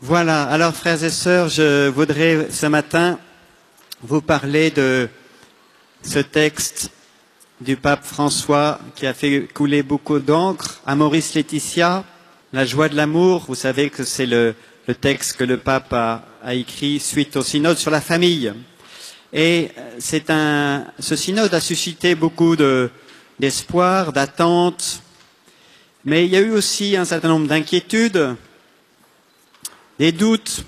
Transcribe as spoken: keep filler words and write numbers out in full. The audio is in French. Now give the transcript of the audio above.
Voilà, alors frères et sœurs, je voudrais ce matin vous parler de ce texte du pape François qui a fait couler beaucoup d'encre, Amoris Laetitia, la joie de l'amour. Vous savez que c'est le, le texte que le pape a, a écrit suite au synode sur la famille. Et c'est un, ce synode a suscité beaucoup de, d'espoir, d'attente, mais il y a eu aussi un certain nombre d'inquiétudes, des doutes,